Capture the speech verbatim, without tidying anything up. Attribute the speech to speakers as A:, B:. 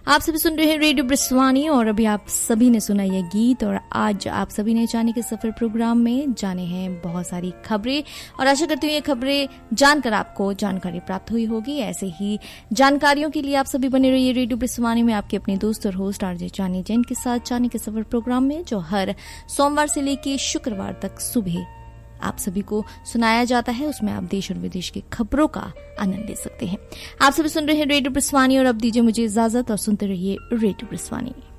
A: आप सभी सुन रहे हैं रेडियो ब्रिस्वानी और अभी आप सभी ने सुना यह गीत। और आज आप सभी ने जाने के सफर प्रोग्राम में जाने हैं बहुत सारी खबरें और आशा करती हूँ ये खबरें जानकर आपको जानकारी प्राप्त हुई होगी। ऐसे ही जानकारियों के लिए आप सभी बने रहिए रेडियो ब्रिस्वानी में आपके अपने दोस्त और होस्ट आरजे जानी जैन के साथ जाने के सफर प्रोग्राम में, जो हर सोमवार से लेकर शुक्रवार तक सुबह आप सभी को सुनाया जाता है। उसमें आप देश और विदेश की खबरों का आनंद ले सकते हैं। आप सभी सुन रहे हैं रेडियो ब्रिस्वानी और अब दीजिए मुझे इजाजत और सुनते रहिए रेडियो ब्रिस्वानी।